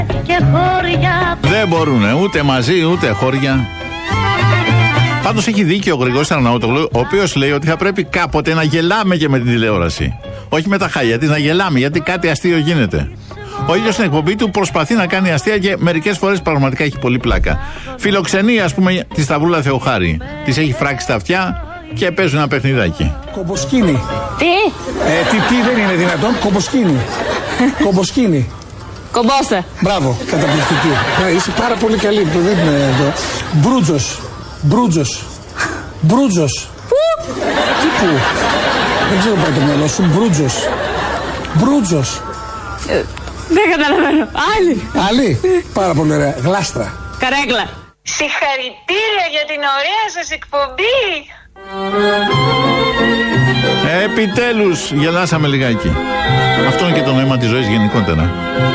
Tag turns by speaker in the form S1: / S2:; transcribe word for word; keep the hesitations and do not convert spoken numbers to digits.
S1: Και χώρια.
S2: Δεν μπορούνε ούτε μαζί ούτε χώρια. Πάντως έχει δίκιο ο Γρηγόρης Αρναούτογλου, ο οποίος λέει ότι θα πρέπει κάποτε να γελάμε και με την τηλεόραση. Όχι με τα χάλια της, να γελάμε, γιατί κάτι αστείο γίνεται. Ο ίδιος στην εκπομπή του προσπαθεί να κάνει αστεία και μερικές φορές πραγματικά έχει πολύ πλάκα. Φιλοξενεί, ας πούμε, τη Σταυρούλα Θεοχάρη. Της έχει φράξει τα αυτιά και παίζουν ένα παιχνιδάκι.
S3: Κομποσκίνη.
S4: Τι?
S3: Ε, τι, τι δεν είναι δυνατόν, κομποσκίνη. Κομποσκίνη.
S4: Κομπόστε.
S3: Μπράβο, καταπληκτική. Ε, είσαι πάρα πολύ καλή. Δεν είναι εδώ. Μπρούτζος. Μπρούτζος. Μπρούτζος.
S4: Πού?
S3: Τι πού? Δεν ξέρω πάει το μυαλό σου. Μπρούτζος. Μπρούτζος.
S4: Ε, δεν καταλαβαίνω. Άλλη.
S3: Άλλη. Πάρα πολύ ωραία. Γλάστρα.
S4: Καρέκλα.
S5: Συγχαρητήρια για την ωραία σας εκπομπή.
S2: Επιτέλους γελάσαμε λιγάκι. Αυτό είναι και το νόημα της ζωής γενικότερα.